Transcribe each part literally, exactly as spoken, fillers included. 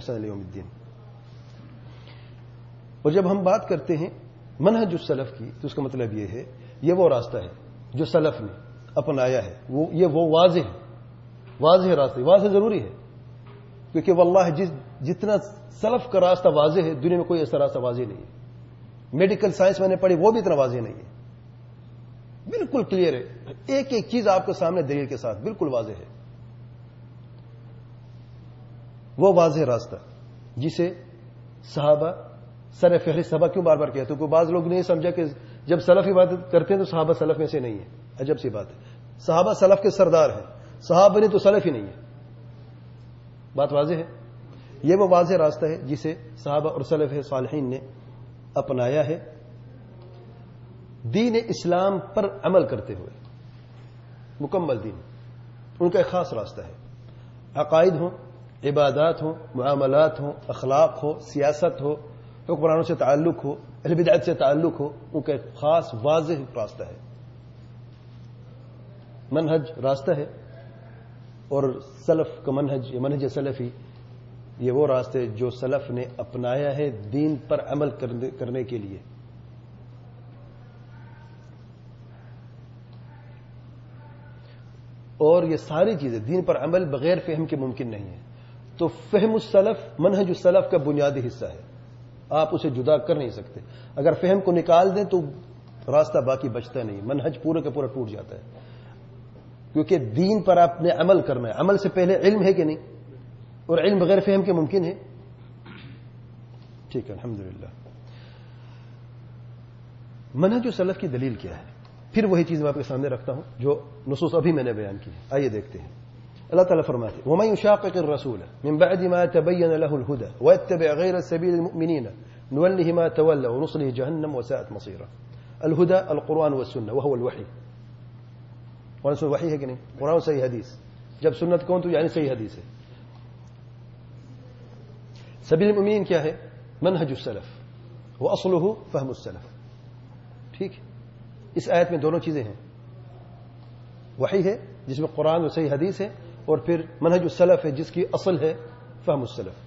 بإحسان إلى يوم الدين. اور جب ہم بات کرتے ہیں منہج السلف کی تو اس کا مطلب یہ ہے یہ وہ راستہ ہے جو سلف نے اپنایا ہے. وہ یہ وہ واضح ہے, واضح راستہ. واضح ضروری ہے کیونکہ واللہ جس جتنا سلف کا راستہ واضح ہے دنیا میں کوئی ایسا راستہ واضح نہیں ہے. میڈیکل سائنس میں نے پڑھی وہ بھی اتنا واضح نہیں ہے, بالکل کلیئر ہے. ایک ایک چیز آپ کے سامنے دلیل کے ساتھ بالکل واضح ہے. وہ واضح راستہ جسے صحابہ سر فہرست صحابہ کیوں بار بار کہتے ہیں؟ کیونکہ بعض لوگ نے سمجھا کہ جب سلف عبادت کرتے ہیں تو صحابہ سلف میں سے نہیں ہے. عجب سی بات ہے. صحابہ سلف کے سردار ہیں, صحابہ نے تو سلف ہی نہیں ہے. بات واضح ہے. یہ وہ واضح راستہ ہے جسے صحابہ اور سلف صالحین نے اپنایا ہے دین اسلام پر عمل کرتے ہوئے. مکمل دین ان کا ایک خاص راستہ ہے. عقائد ہوں, عبادات ہوں, معاملات ہوں, اخلاق ہو, سیاست ہو, حکمرانوں سے تعلق ہو, اہل بدعت سے تعلق ہو, ان کا ایک خاص واضح راستہ ہے. منہج راستہ ہے. اور سلف کا منہج یہ منہج سلفی یہ وہ راستے جو سلف نے اپنایا ہے دین پر عمل کرنے کے لیے. اور یہ ساری چیزیں دین پر عمل بغیر فہم کے ممکن نہیں ہے. تو فہم السلف منہج السلف کا بنیادی حصہ ہے. آپ اسے جدا کر نہیں سکتے. اگر فہم کو نکال دیں تو راستہ باقی بچتا نہیں, منہج پورا کا پورا ٹوٹ جاتا ہے. کیونکہ دین پر آپ نے عمل کرنا ہے. عمل سے پہلے علم ہے کہ نہیں, اور علم بغیر فہم کے ممکن ہے. ٹھیک ہے, الحمدللہ. منہج السلف کی دلیل کیا ہے؟ پھر وہی چیز میں آپ کے سامنے رکھتا ہوں جو نصوص ابھی میں نے بیان کی ہے. آئیے دیکھتے ہیں. اللہ تعالیٰ فرماتے ہیں وَمَن يُشَاقِقِ الرَّسُولَ مِن بَعْدِ مَا تَبَيَّنَ لَهُ الْهُدَى وَيَتَّبِعْ غَيْرَ سَبِيلِ الْمُؤْمِنِينَ نُوَلِّهِ مَا تَوَلَّى وَنُصْلِهِ جَهَنَّمَ وَسَاءَتْ مَصِيرًا. الہدى القرآن والسنة وهو الوحی. قرآن سے وحی ہے کہ نہیں؟ قرآن صحیح حدیث. جب سنت کون تو یعنی صحیح حدیث ہے. سبیل المؤمنین کیا ہے؟ منہج السلف واصلہ فہم السلف. ٹھیک ہے, اس آیت میں دونوں چیزیں ہیں. وحی ہے جس میں قرآن و صحیح حدیث ہے, اور پھر منہج السلف ہے جس کی اصل ہے فہم السلف.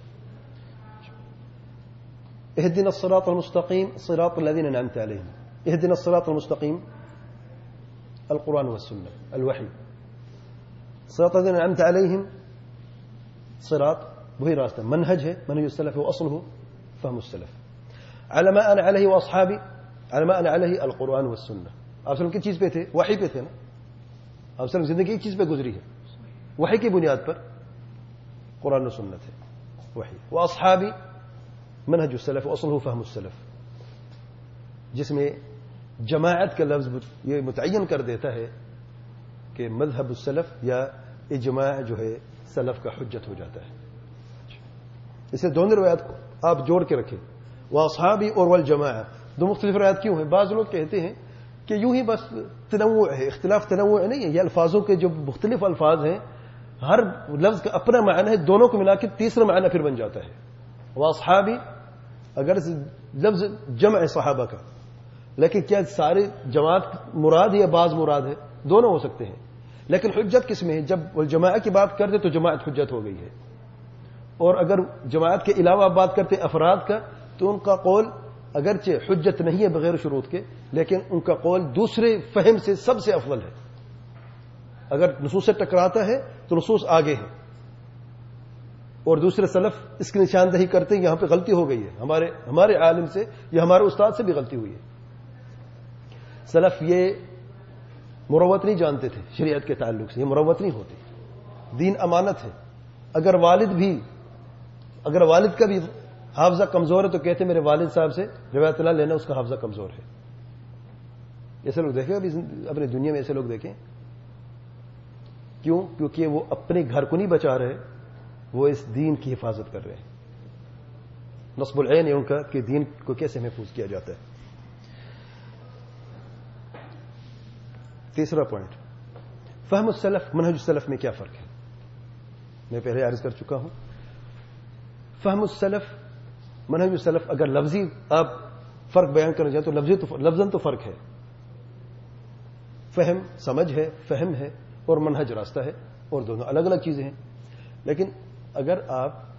اهدنا الصراط المستقیم صراط الذین انعمت علیہم. اهدنا الصراط المستقیم القرآن والسنة الوحی. صراط الذین انعمت علیہم صراط وہی راستہ منہج ہے منہج السلف واصلہ فہم السلف. على ما انا علیہ واصحابی على ما انا علیہ القرآن والسنة. آپ سب کس چیز پہ تھے؟ وحی پہ تھے نا. آپ سب زندگی ایک چیز پہ گزری ہے, وحی کی بنیاد پر قرآن و سنت ہے. وحی واصحابی منہج السلف واصلہ فہم السلف, جس میں جماعت کا لفظ یہ متعین کر دیتا ہے کہ مذہب السلف یا اجماع جو ہے سلف کا حجت ہو جاتا ہے. اسے دونوں روایات کو آپ جوڑ کے رکھیں, واصحابی اور والجماع. دو مختلف روایات کیوں ہیں؟ بعض لوگ کہتے ہیں کہ یوں ہی بس تنوع ہے, اختلاف تنوع نہیں ہے. یہ الفاظوں کے جو مختلف الفاظ ہیں ہر لفظ کا اپنا معنی ہے, دونوں کو ملا کے تیسرا معنی پھر بن جاتا ہے. واصحابی اگر لفظ جمع صحابہ کا, لیکن کیا سارے جماعت مراد یا بعض مراد ہے؟ دونوں ہو سکتے ہیں. لیکن حجت کس میں ہے؟ جب والجماع کی بات کرتے تو جماعت حجت ہو گئی ہے, اور اگر جماعت کے علاوہ آپ بات کرتے افراد کا تو ان کا قول اگرچہ حجت نہیں ہے بغیر شروط کے, لیکن ان کا قول دوسرے فہم سے سب سے افضل ہے. اگر نصوص سے ٹکراتا ہے تو نصوص آگے ہیں, اور دوسرے سلف اس کی نشاندہی کرتے ہیں یہاں پہ غلطی ہو گئی ہے, ہمارے ہمارے عالم سے یا ہمارے استاد سے بھی غلطی ہوئی ہے. سلف یہ مروت نہیں جانتے تھے شریعت کے تعلق سے, یہ مروت نہیں ہوتی. دین امانت ہے. اگر والد بھی اگر والد کا بھی حافظہ کمزور ہے تو کہتے میرے والد صاحب سے روایت نہ لینا, اس کا حافظہ کمزور ہے. ایسے لوگ دیکھیں ابھی اپنی دنیا میں, ایسے لوگ دیکھیں. کیوں؟ کیونکہ وہ اپنے گھر کو نہیں بچا رہے, وہ اس دین کی حفاظت کر رہے ہیں. نصب العین ہے ان کا کہ دین کو کیسے محفوظ کیا جاتا ہے. تیسرا پوائنٹ, فہم السلف منہج السلف میں کیا فرق ہے؟ میں پہلے عرض کر چکا ہوں. فہم السلف منہج السلف اگر لفظی آپ فرق بیان کرنا چاہیں تو لفظی تو لفظاً تو فرق ہے. فہم سمجھ ہے, فہم ہے, اور منہج راستہ ہے, اور دونوں الگ الگ چیزیں ہیں. لیکن اگر آپ